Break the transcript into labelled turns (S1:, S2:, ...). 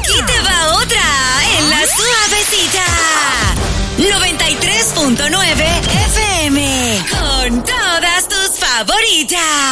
S1: Aquí te va otra en la suavecita. 93.9 FM. Con todas tus favoritas.